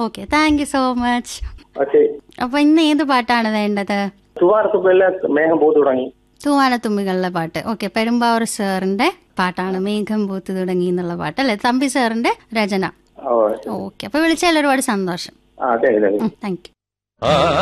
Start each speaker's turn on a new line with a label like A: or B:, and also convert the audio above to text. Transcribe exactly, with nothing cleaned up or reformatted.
A: Okay, thank you so much.
B: Okay,
A: അപ്പൊ ഇന്ന് ഏത് പാട്ടാണ് വേണ്ടത്?
B: തൂവാനത്തുമ്പികളിലെ മേഘം പൂത്തു തുടങ്ങി.
A: തൂവാനത്തുമ്പികളിലെ പാട്ട്. ഓക്കെ, പെരുമ്പാവൂർ സാറിന്റെ പാട്ടാണ് മേഘം പൂത്തു തുടങ്ങി എന്നുള്ള പാട്ട് അല്ലെ? തമ്പി സാറിന്റെ രചന. ഓക്കെ, അപ്പൊ വിളിച്ചാൽ ഒരുപാട് സന്തോഷം.
B: അതെ അതെ.
A: Thank you.